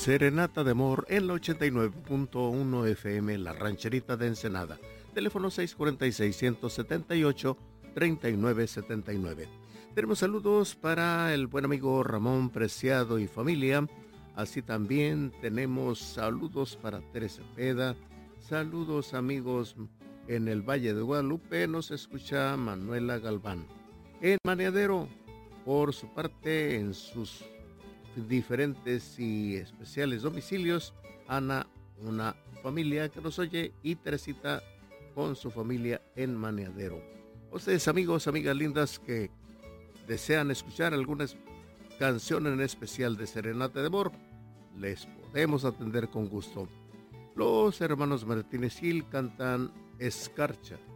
Serenata de Amor en la 89.1 FM, La Rancherita de Ensenada. Teléfono 646-178-3979. Tenemos saludos para el buen amigo Ramón Preciado y familia. Así también tenemos saludos para Teresa Peda. Saludos amigos en el Valle de Guadalupe. Nos escucha Manuela Galván. En Maneadero, por su parte, en sus diferentes y especiales domicilios, Ana, una familia que nos oye, y Teresita con su familia en Maneadero. Ustedes amigos, amigas lindas que desean escuchar algunas canciones en especial de Serenata de Amor, les podemos atender con gusto. Los hermanos Martínez Gil cantan Escarcha.